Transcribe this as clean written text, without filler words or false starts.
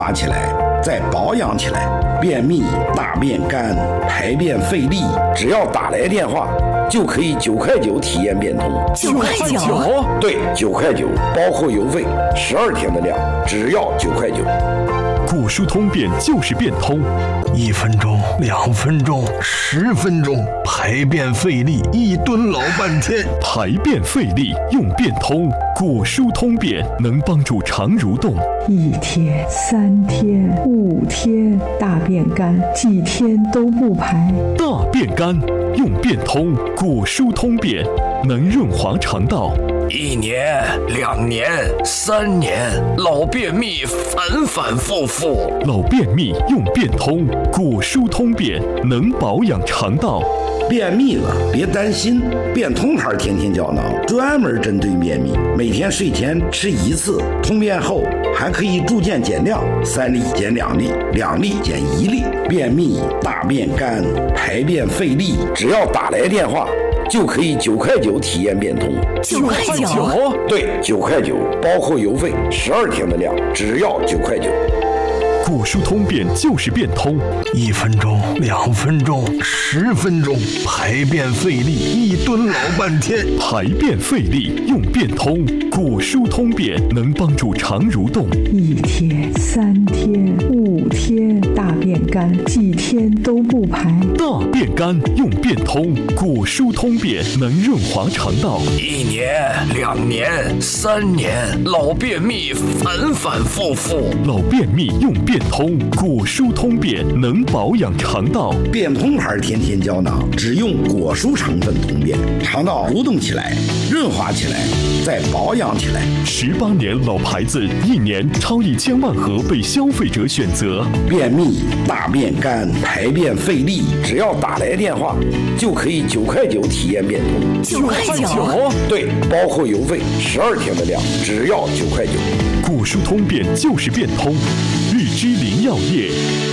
滑起来，再保养起来。便秘、大便干、排便费力，只要打来电话，就可以9块9体验变通。 9块9？ 对，9块9，包括邮费，12天的量，只要9块9。 果蔬通便就是变通 ，1分钟、2分钟、10分钟，排便费力，1蹲老半天。 排便费力用变通，果蔬通便能帮助肠蠕动。 1天、3天、5天，大便干，几天都不排。 大便干用变通，果蔬通便能润滑肠道。 1年、2年、3年，老便秘反反复复。 老便秘用变通，果蔬通便能保养肠道。 便秘了别担心，变通牌天天胶囊专门针对便秘，每天睡前吃1次，通便后还可以逐渐减量，3粒减2粒，2粒减1粒。便秘、大便干、排便费力，只要打来电话，就可以9块9体验变通。 9块9？ 对，9块9，包括邮费，12天的量，只要9块9。 果蔬通便就是变通 ，1分钟、2分钟、10分钟，排便费力，1蹲老半天。 排便费力用变通，果蔬通便能帮助肠蠕动。 1天、3天、5天，大便干，几天都不排。 大便干用变通，果蔬通便能润滑肠道。 1年、2年、3年，老便秘反反复复。 老便秘用变通，果蔬通便能保养肠道。 变通牌天天胶囊只用果蔬成分通便，肠道蠕动起来，润滑起来，再保养起来。 18年老牌子，1年超1000万盒被消费者选择。 便秘、大便干、排便费力，只要打来电话，就可以9块9体验变通。 9块9？ 对，包括邮费，12天的量，只要9块9。 果蔬通便就是变通，日之林药业。